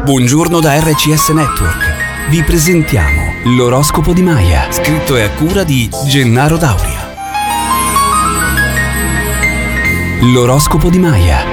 Buongiorno da RCS Network. Vi presentiamo l'oroscopo di Maya, scritto e a cura di Gennaro Dauria. L'oroscopo di Maya.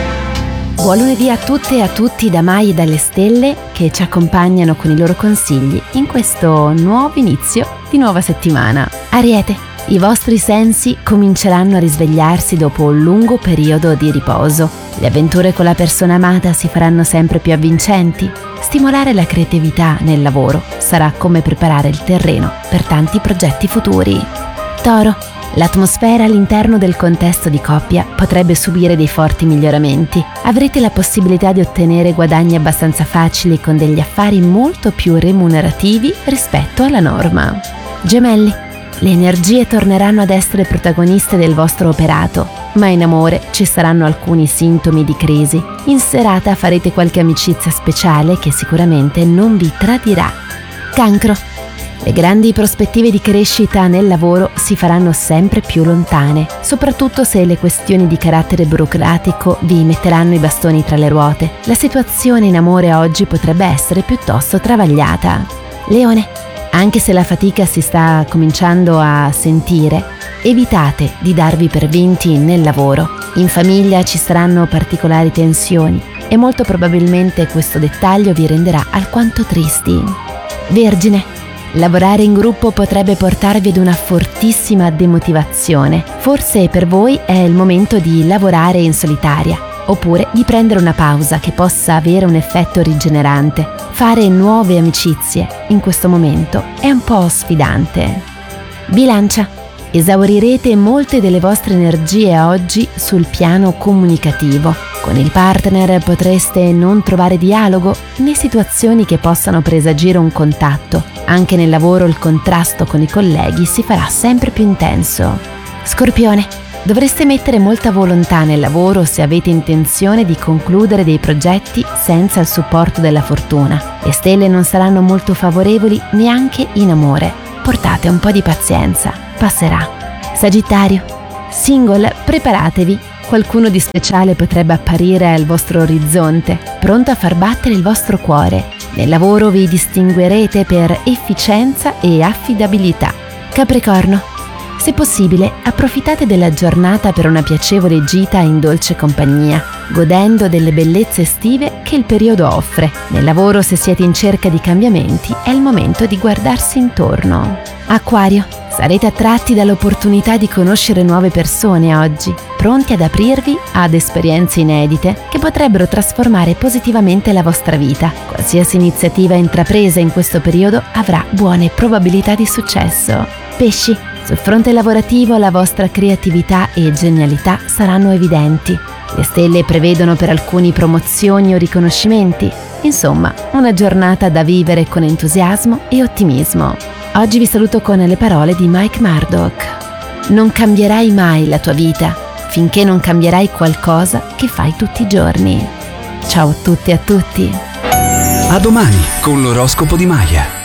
Buon lunedì a tutte e a tutti da Maya e dalle stelle che ci accompagnano con i loro consigli in questo nuovo inizio di nuova settimana. Ariete. I vostri sensi cominceranno a risvegliarsi dopo un lungo periodo di riposo. Le avventure con la persona amata si faranno sempre più avvincenti. Stimolare la creatività nel lavoro sarà come preparare il terreno per tanti progetti futuri. Toro. L'atmosfera all'interno del contesto di coppia potrebbe subire dei forti miglioramenti. Avrete la possibilità di ottenere guadagni abbastanza facili con degli affari molto più remunerativi rispetto alla norma. Gemelli. Le energie torneranno ad essere protagoniste del vostro operato, ma in amore ci saranno alcuni sintomi di crisi. In serata farete qualche amicizia speciale che sicuramente non vi tradirà. Cancro. Le grandi prospettive di crescita nel lavoro si faranno sempre più lontane, soprattutto se le questioni di carattere burocratico vi metteranno i bastoni tra le ruote. La situazione in amore oggi potrebbe essere piuttosto travagliata. Leone. Anche se la fatica si sta cominciando a sentire, evitate di darvi per vinti nel lavoro. In famiglia ci saranno particolari tensioni e molto probabilmente questo dettaglio vi renderà alquanto tristi. Vergine. Lavorare in gruppo potrebbe portarvi ad una fortissima demotivazione. Forse per voi è il momento di lavorare in solitaria, oppure di prendere una pausa che possa avere un effetto rigenerante. Fare nuove amicizie in questo momento è un po' sfidante. Bilancia. Esaurirete molte delle vostre energie oggi sul piano comunicativo. Con il partner potreste non trovare dialogo né situazioni che possano presagire un contatto. Anche nel lavoro il contrasto con i colleghi si farà sempre più intenso. Scorpione. Dovreste mettere molta volontà nel lavoro se avete intenzione di concludere dei progetti senza il supporto della fortuna. Le stelle non saranno molto favorevoli neanche in amore. Portate un po' di pazienza, passerà. Sagittario. Single, preparatevi. Qualcuno di speciale potrebbe apparire al vostro orizzonte, pronto a far battere il vostro cuore. Nel lavoro vi distinguerete per efficienza e affidabilità. Capricorno. Se possibile, approfittate della giornata per una piacevole gita in dolce compagnia, godendo delle bellezze estive che il periodo offre. Nel lavoro, se siete in cerca di cambiamenti, è il momento di guardarsi intorno. Acquario. Sarete attratti dall'opportunità di conoscere nuove persone oggi, pronti ad aprirvi ad esperienze inedite che potrebbero trasformare positivamente la vostra vita. Qualsiasi iniziativa intrapresa in questo periodo avrà buone probabilità di successo. Pesci. Sul fronte lavorativo la vostra creatività e genialità saranno evidenti. Le stelle prevedono per alcuni promozioni o riconoscimenti. Insomma, una giornata da vivere con entusiasmo e ottimismo. Oggi vi saluto con le parole di Mike Murdock. Non cambierai mai la tua vita finché non cambierai qualcosa che fai tutti i giorni. Ciao a tutti e a tutti. A domani con l'oroscopo di Maya.